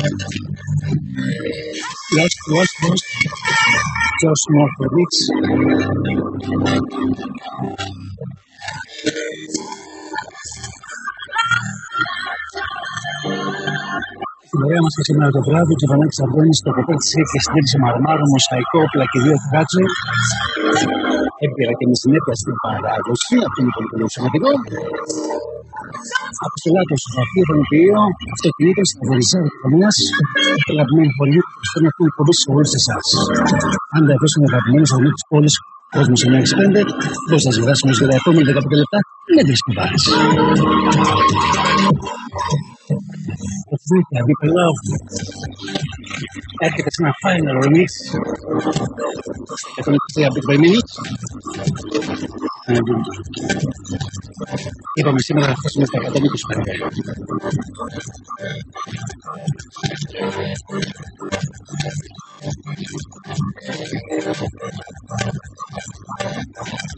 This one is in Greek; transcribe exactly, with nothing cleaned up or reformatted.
Lost, lost, lost. Just more for mix. Στην ωραία μας και σήμερα το βράδυ, και ο Βανάκης Αρδώνης στο κοπέλ της και συντήρησε Μαρμάρο, μοσαϊκό, όπλα και δύο τράτσο. Έμπειρα και με συνέπεια στην παράδοση, αυτό είναι πολύ πολύ σημαντικό. Αποστολάτο στο γραφείο Πανεπιστήμιο, αυτοκινήτων στην Βορειζά Δικονίας, αγαπημένοι χωριοί που προσφέρουν αυτή την εκπομπή σε όλους εσάς. Αν δεν δώσουμε αγαπημένους αγωνίες της πόλης, κόσμος εννιά έξι πέντε, πώς θα ζητάσουμε για τα επόμενα δεκαπέντε λεπτά με τις κουβάρες. Φρούτα, διπλό. Έρχεται σε ένα final remix. εκατόν είκοσι τρία bit by minute. Είπαμε σήμερα να φτάσουμε στα εκατόν είκοσι πέντε.